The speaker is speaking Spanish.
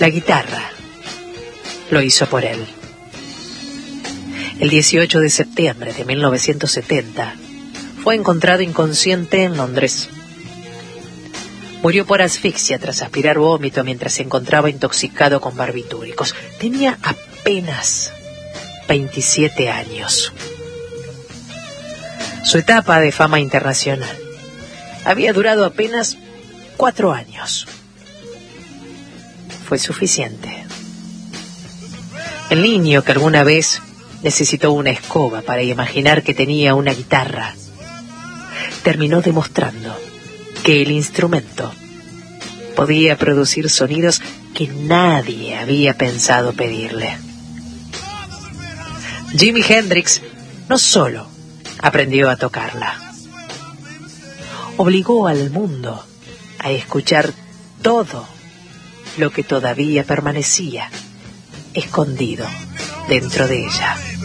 La guitarra lo hizo por él. El 18 de septiembre de 1970 fue encontrado inconsciente en Londres. Murió por asfixia tras aspirar vómito mientras se encontraba intoxicado con barbitúricos. Tenía apenas 27 años. Su etapa de fama internacional había durado apenas 4 años. Fue suficiente. El niño que alguna vez necesitó una escoba para imaginar que tenía una guitarra, terminó demostrando que el instrumento podía producir sonidos que nadie había pensado pedirle. Jimi Hendrix no solo aprendió a tocarla, obligó al mundo a escuchar todo lo que todavía permanecía escondido dentro de ella.